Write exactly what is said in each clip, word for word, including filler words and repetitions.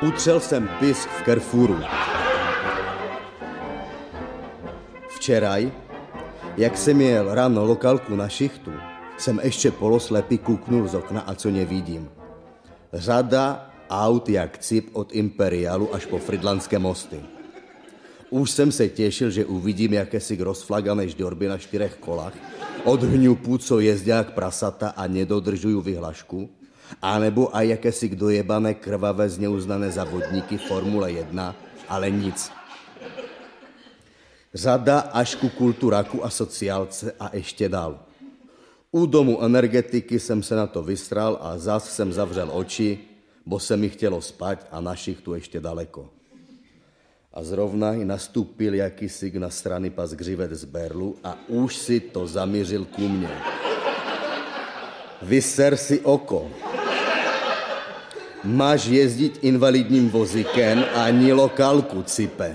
Utřel jsem pisk v Carrefouru. Včeraj, jak jsem jel ráno lokálku na šichtu, jsem ještě poloslepý kuknul z okna a co nevidím. Řada aut jak cip od Imperialu až po Frydlandské mosty. Už jsem se těšil, že uvidím jakési rozflagané žďorby na čtyřech kolách, od hňupů, co jezdí jak prasata a nedodržují vyhlašku, anebo aj jakési dojebané krvavé zneuznané závodníky Formule jedna, ale nic. Řada až ku kulturaku a sociálce a ještě dál. U domu energetiky jsem se na to vysral a zas jsem zavřel oči, bo se mi chtělo spát a na šichtu ještě daleko. A zrovna i nastúpil jakýsi na strany pas Gřivec z Berlu a už si to zamířil ku mně. Vyser si oko. Máš jezdit invalidním vozíkem a ani lokálku, cipe.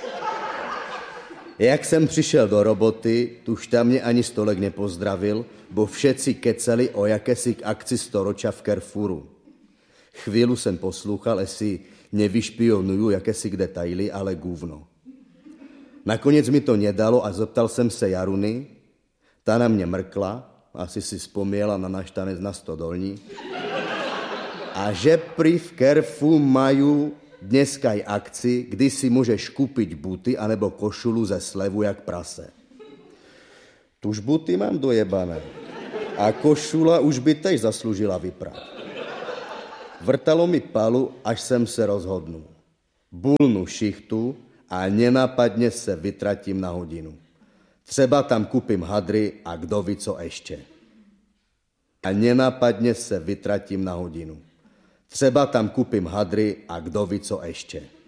Jak jsem přišel do roboty, tuž tam mě ani stolek nepozdravil, bo všetci kecali o jakési akci storoča v Carrefouru. Chvíli jsem poslouchal, jestli nevyšpionuju jakési detaily, ale gůvno. Nakonec mi to nedalo a zeptal jsem se Jaruny, ta na mě mrkla, asi si vzpomněla na náš tanec na Stodolní, a že pri v Carrefouru mají dneska i akci, kdy si můžeš koupit buty anebo košulu ze slevu jak prase. Tuž buty mám dojebané a košula už by tež zasloužila vyprát. Vrtalo mi palu, až jsem se rozhodnul. Bulnu šichtu a nenapadně se vytratím na hodinu. Třeba tam kupím hadry a kdo ví co ještě. A nenapadně se vytratím na hodinu. Třeba tam kupím hadry a kdo ví co ještě.